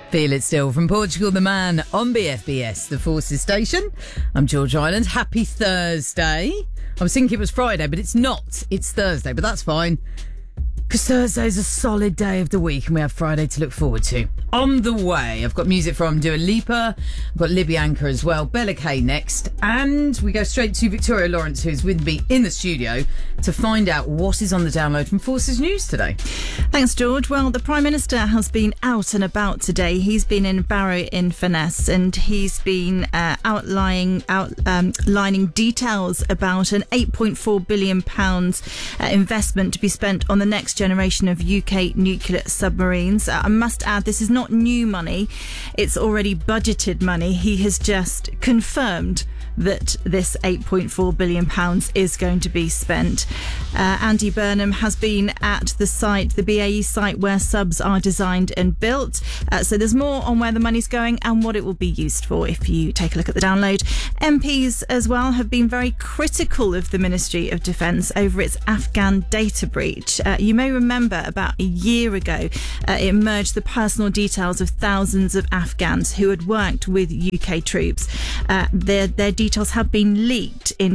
Feel it still from Portugal, the man on BFBS, the Forces Station. I'm George Island. Happy Thursday. I was thinking it was Friday, but it's not. It's Thursday, but that's fine. Because Thursday's a solid day of the week and we have Friday to look forward to. On the way, I've got music from Dua Lipa, I've got Libby Anchor as well, Bella Kay next, and we go straight to Victoria Lawrence, who's with me in the studio to find out what is on the download from Forces News today. Thanks, George. Well, the Prime Minister has been out and about today. He's been in Barrow-in-Furness and he's been outlining details about an £8.4 billion investment to be spent on the next generation of UK nuclear submarines. I must add, this is not new money. It's already budgeted money. He has just confirmed that this £8.4 billion is going to be spent. Andy Burnham has been at the site, the BAE site where subs are designed and built. So there's more on where the money's going and what it will be used for if you take a look at the download. MPs as well have been very critical of the Ministry of Defence over its Afghan data breach. You may remember about a year ago, it emerged the personal details of thousands of Afghans who had worked with UK troops. Their details have been leaked in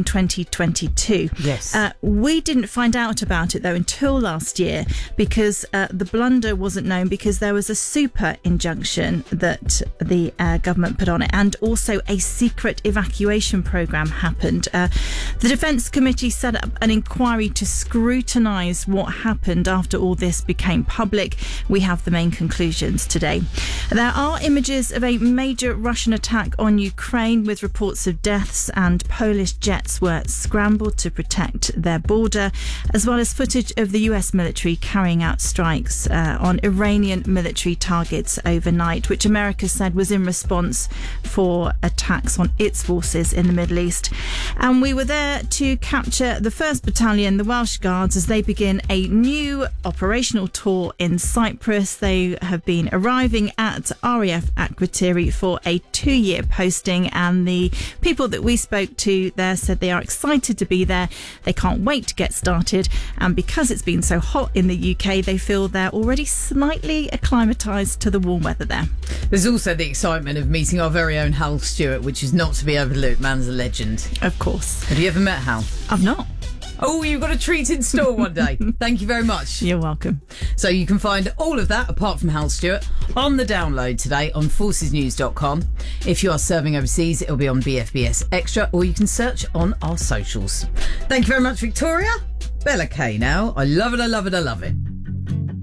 2022. Yes. We didn't find out about it, though, until last year because the blunder wasn't known because there was a super injunction that the government put on it and also a secret evacuation programme happened. The Defence Committee set up an inquiry to scrutinise what happened after all this became public. We have the main conclusions today. There are images of a major Russian attack on Ukraine with reports of deaths, and Polish jets were scrambled to protect their border, as well as footage of the US military carrying out strikes on Iranian military targets overnight, which America said was in response for attacks on its forces in the Middle East. And we were there to capture the 1st Battalion, the Welsh Guards, as they begin a new operational tour in Cyprus. They have been arriving at RAF Akrotiri for a 2-year posting, and the people that we spoke to there said they are excited to be there. They can't wait to get started, and because it's been so hot in the UK, they feel they're already slightly acclimatised to the warm weather there. There's also the excitement of meeting our very own Hal Stewart, which is not to be overlooked. Man's a legend. Of course. Have you ever met Hal? I've not. Oh, you've got a treat in store one day. Thank you very much. You're welcome. So you can find all of that, apart from Hal Stewart, on the download today on forcesnews.com. If you are serving overseas, it'll be on BFBS Extra, or you can search on our socials. Thank you very much, Victoria. Bella Kay now. I love it, I love it, I love it.